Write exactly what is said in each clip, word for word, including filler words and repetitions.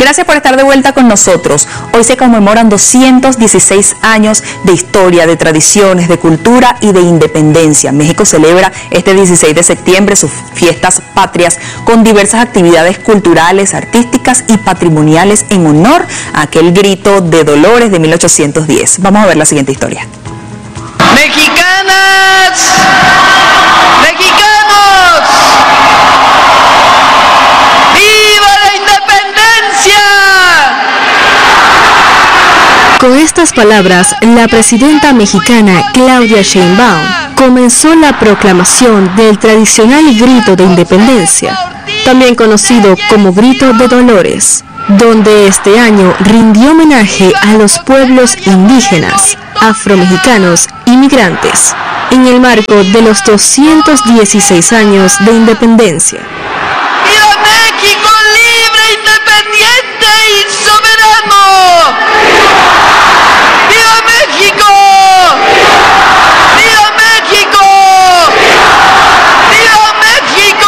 Gracias por estar de vuelta con nosotros. Hoy se conmemoran doscientos dieciséis años de historia, de tradiciones, de cultura y de independencia. México celebra este dieciséis de septiembre sus fiestas patrias con diversas actividades culturales, artísticas y patrimoniales en honor a aquel grito de Dolores de mil ochocientos diez. Vamos a ver la siguiente historia. Mexicanas, mexicanos, ¡viva la independencia! Con estas palabras, la presidenta mexicana Claudia Sheinbaum comenzó la proclamación del tradicional grito de independencia, también conocido como Grito de Dolores, donde este año rindió homenaje a los pueblos indígenas, afromexicanos y migrantes, en el marco de los doscientos dieciséis años de independencia. ¡Viva México libre, independiente y soberano! ¡Viva México! ¡Viva México! ¡Viva México!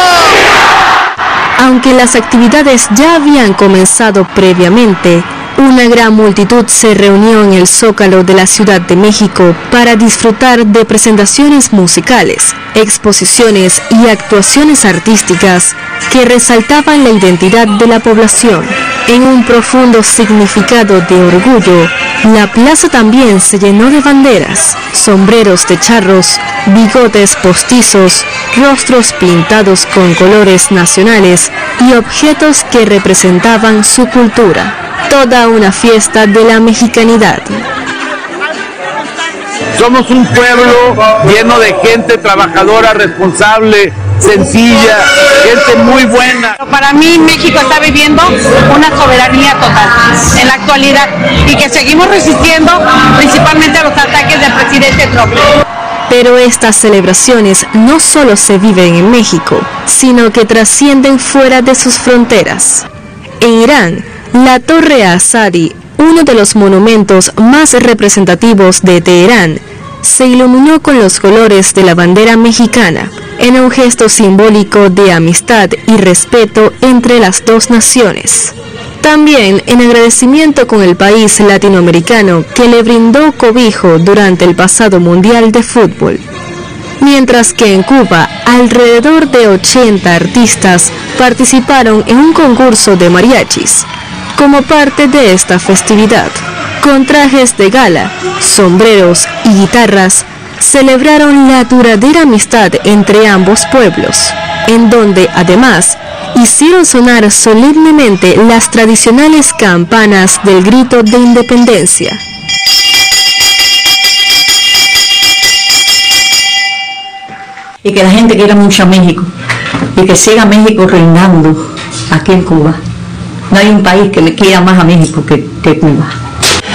Aunque las actividades ya habían comenzado previamente, una gran multitud se reunió en el Zócalo de la Ciudad de México para disfrutar de presentaciones musicales, exposiciones y actuaciones artísticas que resaltaban la identidad de la población. En un profundo significado de orgullo, la plaza también se llenó de banderas, sombreros de charros, bigotes postizos, rostros pintados con colores nacionales y objetos que representaban su cultura. Toda una fiesta de la mexicanidad. Somos un pueblo lleno de gente trabajadora, responsable, sencilla, gente muy buena. Para mí México está viviendo una soberanía total en la actualidad y que seguimos resistiendo principalmente a los ataques del presidente Trump. Pero estas celebraciones no solo se viven en México, sino que trascienden fuera de sus fronteras. En Irán, la Torre Azadi, uno de los monumentos más representativos de Teherán, se iluminó con los colores de la bandera mexicana, en un gesto simbólico de amistad y respeto entre las dos naciones. También en agradecimiento con el país latinoamericano que le brindó cobijo durante el pasado Mundial de Fútbol. Mientras que en Cuba, alrededor de ochenta artistas participaron en un concurso de mariachis, como parte de esta festividad. Con trajes de gala, sombreros y guitarras, celebraron la duradera amistad entre ambos pueblos, en donde además hicieron sonar solemnemente las tradicionales campanas del grito de independencia. Y que la gente quiera mucho a México y que siga México reinando aquí en Cuba. No hay un país que le quiera más a México que, que Cuba.